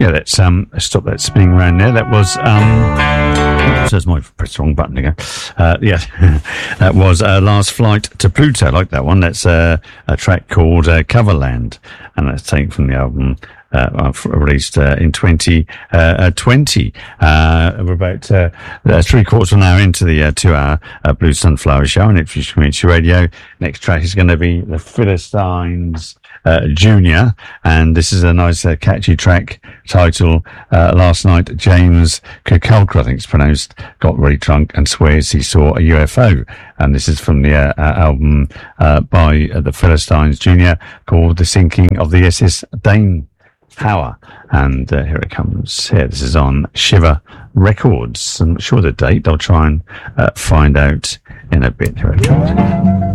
Yeah, let's stop that spinning around there. That was says my press the wrong button again. Yeah, that was Last Flight to Pluto. I like that one. That's a track called Coverland, and that's taken from the album released in 2020. We're about 3/4 of an hour into the 2-hour Blue Sunflower Show on Ipswich Community Radio. Next track is going to be the Philistines Junior, and this is a nice catchy track title. Last night James Kukulka, I think it's pronounced, got really drunk and swears he saw a UFO, and this is from the album by the Philistines Junior called The Sinking of the SS Dane Power. And here it comes. Here, this is on Shiver Records. I'm not sure the date. I'll try and find out in a bit. Here it comes.